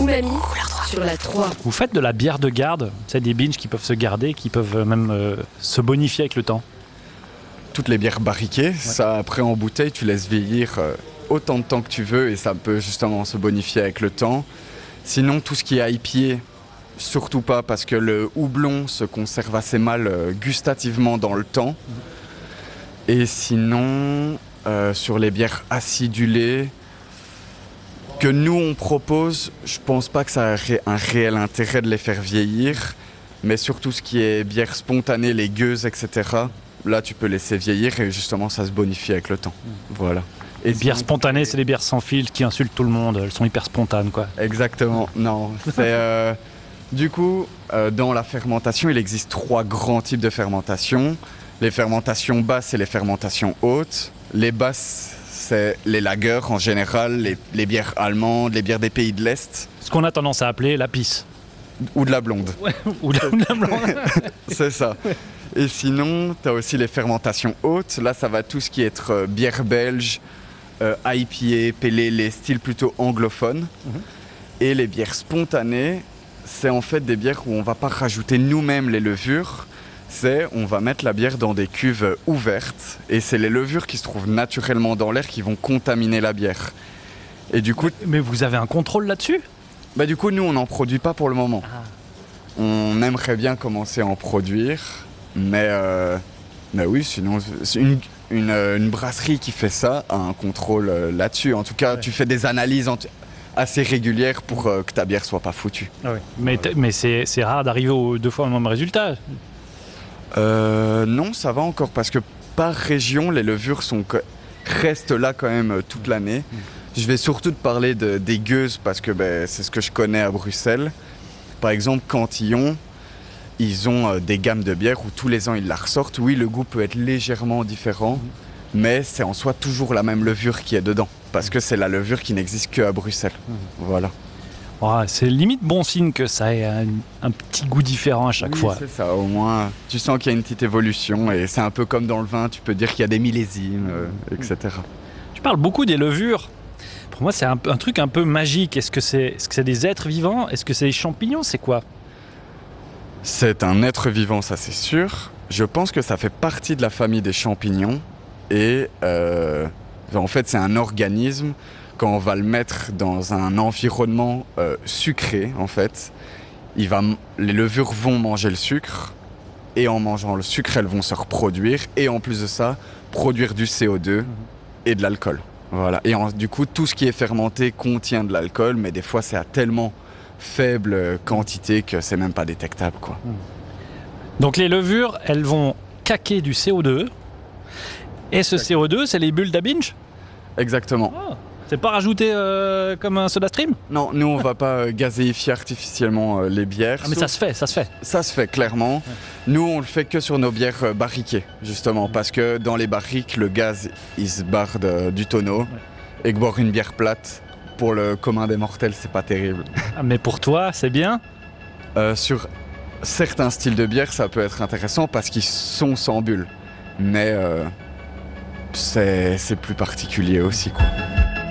Umami sur la 3. Vous faites de la bière de garde, c'est des binges qui peuvent se garder, qui peuvent même se bonifier avec le temps. Toutes les bières barriquées, ça après en bouteille, tu laisses vieillir autant de temps que tu veux et ça peut justement se bonifier avec le temps. Sinon, tout ce qui est IPA, surtout pas parce que le houblon se conserve assez mal gustativement dans le temps. Et sinon, sur les bières acidulées que nous on propose, je pense pas que ça ait un réel intérêt de les faire vieillir, mais surtout ce qui est bière spontanée, les gueuses, etc. Là, tu peux laisser vieillir et justement, ça se bonifie avec le temps. Voilà. Et les bières spontanées, c'est les bières sans filtre qui insultent tout le monde. Elles sont hyper spontanes, quoi. Exactement. Non, c'est du coup, dans la fermentation, il existe 3 grands types de fermentation. Les fermentations basses et les fermentations hautes. Les basses, c'est les lagers en général, les bières allemandes, les bières des pays de l'Est. Ce qu'on a tendance à appeler la pisse. Ou de la blonde. Ouais, ou de la blonde. C'est ça. Et sinon, tu as aussi les fermentations hautes. Là, ça va tout ce qui est être bière belge, IPA, pélé, les styles plutôt anglophones. Et les bières spontanées, c'est en fait des bières où on ne va pas rajouter nous-mêmes les levures. On va mettre la bière dans des cuves ouvertes. Et c'est les levures qui se trouvent naturellement dans l'air qui vont contaminer la bière. Et du coup... Mais vous avez un contrôle là-dessus ? Bah, du coup, nous, on n'en produit pas pour le moment. On aimerait bien commencer à en produire. Mais oui, sinon, c'est une brasserie qui fait ça a un contrôle là-dessus. En tout cas, tu fais des analyses assez régulières pour que ta bière soit pas foutue. Ah oui. Mais c'est rare d'arriver aux 2 fois le même résultat. Non, ça va encore parce que par région, les levures restent là quand même toute l'année. Je vais surtout te parler des gueuses parce que c'est ce que je connais à Bruxelles. Par exemple, Cantillon, ils ont des gammes de bières où tous les ans ils la ressortent. Oui, le goût peut être légèrement différent, mais c'est en soi toujours la même levure qui est dedans, parce que c'est la levure qui n'existe qu'à Bruxelles. Voilà. Ouais, c'est limite bon signe que ça ait un petit goût différent à chaque fois. C'est ça, au moins tu sens qu'il y a une petite évolution et c'est un peu comme dans le vin, tu peux dire qu'il y a des millésimes, etc. Tu parles beaucoup des levures. Pour moi, c'est un truc un peu magique. Est-ce que c'est des êtres vivants ? Est-ce que c'est des champignons ? C'est quoi ? C'est un être vivant, ça c'est sûr. Je pense que ça fait partie de la famille des champignons. Et en fait, c'est un organisme. Quand on va le mettre dans un environnement sucré, en fait, les levures vont manger le sucre. Et en mangeant le sucre, elles vont se reproduire. Et en plus de ça, produire du CO2 et de l'alcool. Voilà. Et du coup, tout ce qui est fermenté contient de l'alcool. Mais des fois, c'est à tellement faible quantité que c'est même pas détectable, quoi. Donc les levures, elles vont caquer du CO2 et ce CO2, c'est les bulles d'Abinch ? Exactement. Oh, c'est pas rajouté comme un SodaStream ? Non, nous on va pas gazéifier artificiellement les bières. Ah, mais ça se fait. Ça se fait clairement. Nous on le fait que sur nos bières barriquées, justement, parce que dans les barriques, le gaz il se barre du tonneau et que boire une bière plate, pour le commun des mortels, c'est pas terrible. Ah, mais pour toi, c'est bien ? Sur certains styles de bière, ça peut être intéressant parce qu'ils sont sans bulles. Mais c'est plus particulier aussi, quoi.